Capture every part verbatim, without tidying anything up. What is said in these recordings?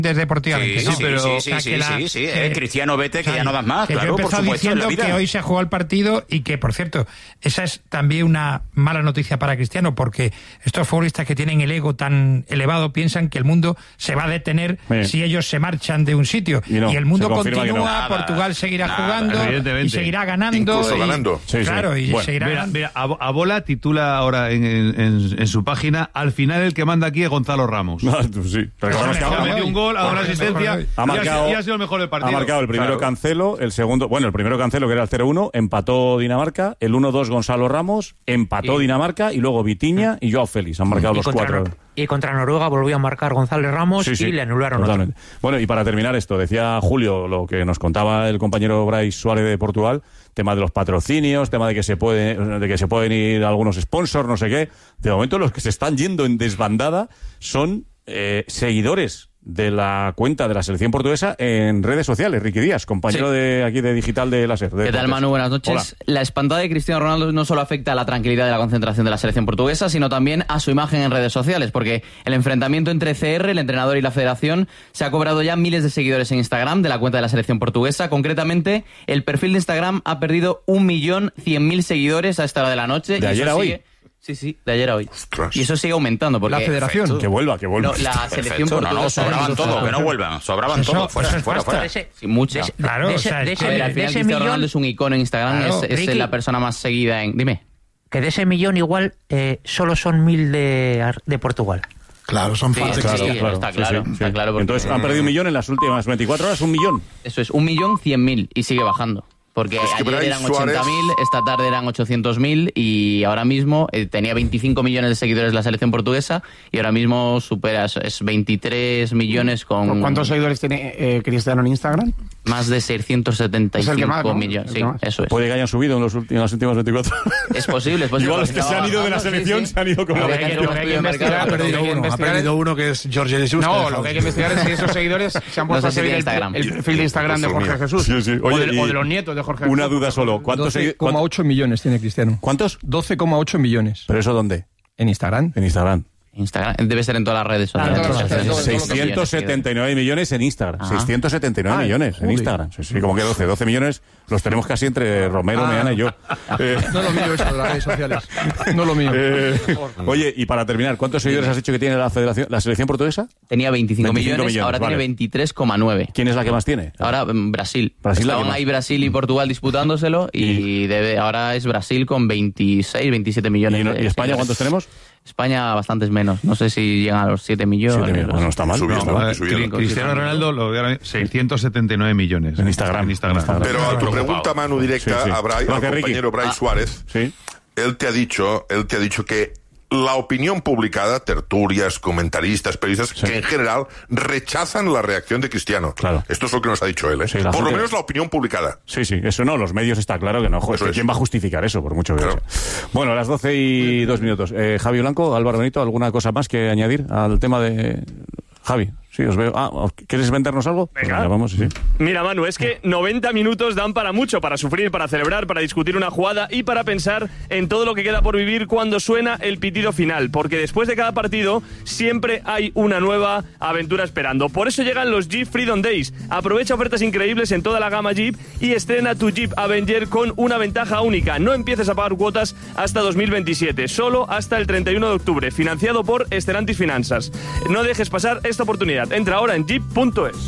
deportivamente. Sí, ¿no? sí, pero, sí, sí, o sea, sí, que la, sí, sí, que, eh, Cristiano, vete, que, que ya no das más, que claro, yo he por supuesto, diciendo en la vida. que hoy se ha jugado el partido y que, por cierto, esa es también una mala noticia para Cristiano, porque estos futbolistas que tienen el ego tan elevado piensan que el mundo se va a detener sí. si ellos se marchan de un sitio. Y, no, y el mundo continúa, no. Portugal seguirá nada, jugando y seguirá ganando. Incluso y, ganando. Sí, claro, sí. y bueno, seguirá mira, ganando. Mira, Abola titula ahora en, en, en su página, al final el que manda aquí es Gonzalo Ramos. No, sí. Recordemos que ha metido un gol, ha dado una asistencia ha marcado, y ha sido el mejor del partido. Ha marcado el primero claro. Cancelo, el segundo, bueno, el primero Cancelo que era el cero uno, empató Dinamarca, el uno dos Gonzalo Ramos, empató y... Dinamarca y luego Vitinha y Joao Félix, han marcado los cuatro. No, y contra Noruega volvió a marcar González Ramos sí, sí, y le anularon otro. Bueno, y para terminar esto, decía Julio lo que nos contaba el compañero Brais Suárez de Portugal, tema de los patrocinios, tema de que se puede, de que se pueden ir algunos sponsors, no sé qué. De momento los que se están yendo en desbandada son eh, seguidores de la cuenta de la selección portuguesa en redes sociales. Ricky Díaz, compañero sí. de aquí de Digital de Láser. De ¿Qué tal, Manu? Buenas noches. Hola. La espantada de Cristiano Ronaldo no solo afecta a la tranquilidad de la concentración de la selección portuguesa, sino también a su imagen en redes sociales, porque el enfrentamiento entre C R, el entrenador, y la federación se ha cobrado ya miles de seguidores en Instagram de la cuenta de la selección portuguesa. Concretamente, el perfil de Instagram ha perdido un millón cien mil seguidores a esta hora de la noche. ¿De ayer a hoy? Sigue... Sí, sí, de ayer a hoy. Ostras. Y eso sigue aumentando. Porque... La federación. Perfecto. Que vuelva, que vuelva. No, la selección Perfecto. portuguesa. No, no, sobraban todo, que no vuelvan. Sobraban eso, todo. Fuera, eso fuera, fuera. Sin mucho. De, claro, de, o sea, de ese, a ver, al final Cristiano millón... Ronaldo es un icono en Instagram, claro, es, es Ricky, la persona más seguida en... Dime. Que de ese millón igual eh, solo son mil de, de Portugal. Claro, son sí, fáciles. Sí, claro, claro, está claro. Sí, sí, está sí. claro porque... Entonces han perdido un millón en las últimas veinticuatro horas, un millón. Eso es, un millón cien mil y sigue bajando. Porque es que ayer eran ochenta mil, esta tarde eran ochocientos mil y ahora mismo eh, tenía veinticinco millones de seguidores la selección portuguesa y ahora mismo supera, es veintitrés millones con... ¿Cuántos seguidores tiene eh, Cristiano en Instagram? Más de seiscientos setenta y cinco es el que más, ¿no? millones, sí, eso es. Puede que hayan subido en, los últimos, en las últimas veinticuatro horas. Es posible, es posible. Igual los que no, se han ido no, de la no, selección sí, sí. se han ido como... Lo que hay que, que investigar, ha perdido uno, ha perdido uno que es Jorge Jesús. No, lo que hay que investigar es si esos seguidores se han puesto no sé a seguir si el, el perfil de Instagram de Jorge Jesús. Sí, sí. Oye, o, de, o de los nietos de Jorge Jesús. Una duda solo. doce coma ocho millones tiene Cristiano. ¿Cuántos? doce coma ocho millones. ¿Pero eso dónde? En Instagram. En Instagram. Instagram debe ser en todas las redes sociales. Ah, todas las redes, seiscientos setenta y nueve millones en Instagram. Ah. seiscientos setenta y nueve ah, millones joder. En Instagram. Sí, sí, como que doce. doce millones los tenemos casi entre Romero, ah. Meana y yo. Eh. No lo mío eso de las redes sociales. No lo mío. Eh, oye, y para terminar, ¿cuántos seguidores has dicho que tiene la federación, la selección portuguesa? Tenía veinticinco, veinticinco millones, millones, ahora vale. Tiene veintitrés coma nueve. ¿Quién es la que más tiene? Ahora Brasil. Brasil Estaban ahí Brasil y Portugal disputándoselo y, y debe, ahora es Brasil con veintiséis, veintisiete millones. ¿Y, no, ¿y España cuántos tenemos? España bastantes menos. No sé si llegan a los siete millones. siete millones. Bueno, no está mal. Subí, no, está mal Cristiano, Cristiano Ronaldo lo seiscientos setenta y nueve millones. En Instagram. En Instagram. Instagram. Pero a tu pregunta, Manu, directa, sí, sí. a Bray, al compañero Brais ah, Suárez, sí. él te ha dicho, él te ha dicho que la opinión publicada, tertulias, comentaristas, periodistas, sí. que en general rechazan la reacción de Cristiano. Claro. Esto es lo que nos ha dicho él, ¿eh? Sí, por gente... lo menos la opinión publicada. Sí, sí, eso no, los medios está claro que no. Joder, que ¿quién va a justificar eso, por mucho que claro. sea? Bueno, a las doce y dos minutos. Eh, Javi Blanco, Álvaro Benito, ¿alguna cosa más que añadir al tema de... Javi, sí, os veo. Ah, ¿quieres vendernos algo? Venga. Pues vamos, sí. Mira, Manu, es que noventa minutos dan para mucho, para sufrir, para celebrar, para discutir una jugada y para pensar en todo lo que queda por vivir cuando suena el pitido final, porque después de cada partido siempre hay una nueva aventura esperando. Por eso llegan los Jeep Freedom Days. Aprovecha ofertas increíbles en toda la gama Jeep y estrena tu Jeep Avenger con una ventaja única. No empieces a pagar cuotas hasta dos mil veintisiete, solo hasta el treinta y uno de octubre, financiado por Stellantis Finanzas. No dejes pasar esta oportunidad. Entra ahora en jeep punto es.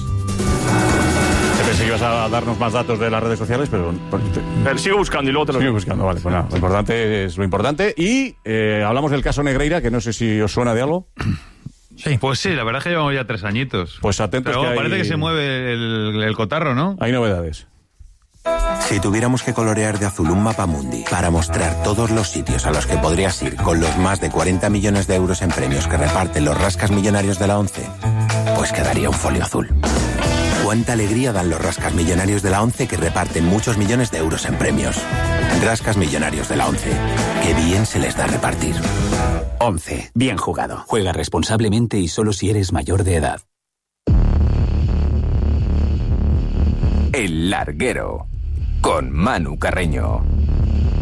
Pensé que ibas a darnos más datos de las redes sociales, pero... pero sigo buscando y luego te lo sigo buscando, vale. Pues nada, lo importante es lo importante. Y eh, hablamos del caso Negreira, que no sé si os suena de algo. Sí. Pues sí, la verdad es que llevamos ya tres añitos. Pues atentos. Pero que hay... parece que se mueve el, el cotarro, ¿no? Hay novedades. Si tuviéramos que colorear de azul un mapa mundi para mostrar todos los sitios a los que podrías ir con los más de cuarenta millones de euros en premios que reparten los rascas millonarios de la ONCE, pues quedaría un folio azul. Cuánta alegría dan los rascas millonarios de la ONCE que reparten muchos millones de euros en premios. Rascas millonarios de la ONCE. Qué bien se les da repartir. ONCE. Bien jugado. Juega responsablemente y solo si eres mayor de edad. El Larguero. Con Manu Carreño.